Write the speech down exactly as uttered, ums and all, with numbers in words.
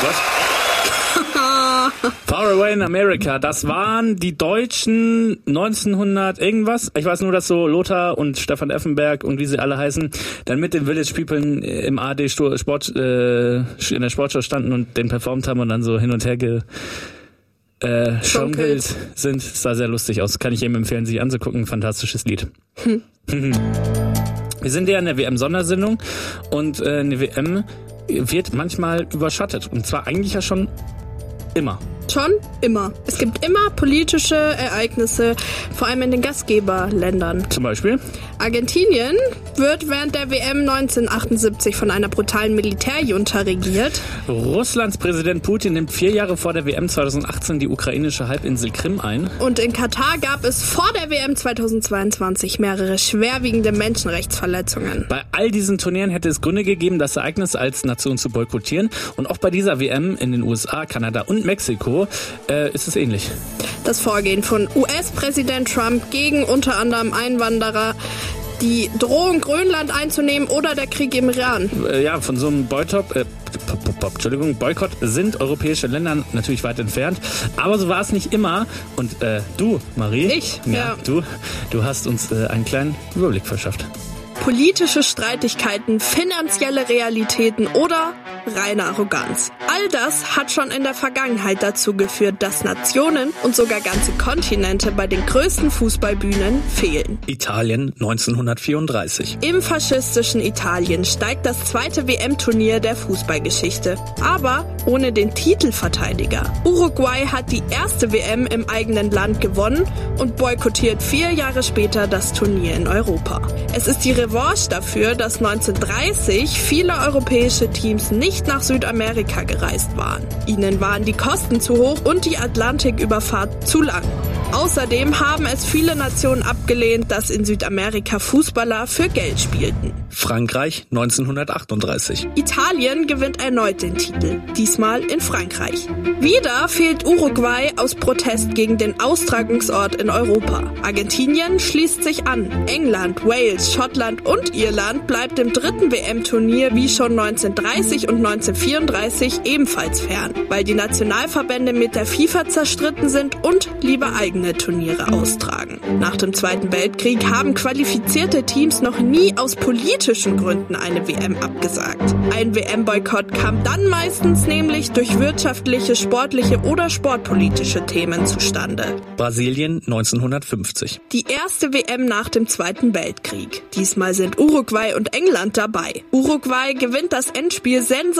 Gott. Far Away in America, das waren die Deutschen neunzehnhundert irgendwas. Ich weiß nur, dass so Lothar und Stefan Effenberg und wie sie alle heißen, dann mit den Village People im A R D Sport, äh, in der Sportshow standen und den performt haben und dann so hin und her ge... Äh, Schonbild sind, sah sehr lustig aus. Kann ich jedem empfehlen, sich anzugucken. Fantastisches Lied. Hm. Wir sind ja in der W M-Sondersendung und äh, eine W M wird manchmal überschattet. Und zwar eigentlich ja schon immer. Schon immer. Es gibt immer politische Ereignisse, vor allem in den Gastgeberländern. Zum Beispiel? Argentinien wird während der W M neunzehnhundertachtundsiebzig von einer brutalen Militärjunta regiert. Russlands Präsident Putin nimmt vier Jahre vor der W M zweitausendachtzehn die ukrainische Halbinsel Krim ein. Und in Katar gab es vor der W M zweitausendzweiundzwanzig mehrere schwerwiegende Menschenrechtsverletzungen. Bei all diesen Turnieren hätte es Gründe gegeben, das Ereignis als Nation zu boykottieren. Und auch bei dieser W M in den U S A, Kanada und Mexiko äh, ist es ähnlich. Das Vorgehen von U S-Präsident Trump gegen unter anderem Einwanderer, die Drohung, Grönland einzunehmen oder der Krieg im Iran. Äh, ja, von so einem Boykott, äh, Entschuldigung, Boykott sind europäische Länder natürlich weit entfernt. Aber so war es nicht immer. Und äh, du, Marie, ich, ja, ja. du, du hast uns äh, einen kleinen Überblick verschafft. Politische Streitigkeiten, finanzielle Realitäten oder reine Arroganz. All das hat schon in der Vergangenheit dazu geführt, dass Nationen und sogar ganze Kontinente bei den größten Fußballbühnen fehlen. Italien neunzehnhundertvierunddreißig. Im faschistischen Italien steigt das zweite W M-Turnier der Fußballgeschichte, aber ohne den Titelverteidiger. Uruguay hat die erste W M im eigenen Land gewonnen und boykottiert vier Jahre später das Turnier in Europa. Es ist die Revanche dafür, dass neunzehnhundertdreißig viele europäische Teams nicht nach Südamerika gereist waren. Ihnen waren die Kosten zu hoch und die Atlantiküberfahrt zu lang. Außerdem haben es viele Nationen abgelehnt, dass in Südamerika Fußballer für Geld spielten. Frankreich neunzehnhundertachtunddreißig. Italien gewinnt erneut den Titel, diesmal in Frankreich. Wieder fehlt Uruguay aus Protest gegen den Austragungsort in Europa. Argentinien schließt sich an. England, Wales, Schottland und Irland bleibt im dritten W M-Turnier wie schon neunzehnhundertdreißig und neunzehnhundertvierunddreißig ebenfalls fern, weil die Nationalverbände mit der FIFA zerstritten sind und lieber eigene Turniere austragen. Nach dem Zweiten Weltkrieg haben qualifizierte Teams noch nie aus politischen Gründen eine W M abgesagt. Ein W M-Boykott kam dann meistens nämlich durch wirtschaftliche, sportliche oder sportpolitische Themen zustande. Brasilien neunzehnhundertfünfzig. Die erste W M nach dem Zweiten Weltkrieg. Diesmal sind Uruguay und England dabei. Uruguay gewinnt das Endspiel sensationell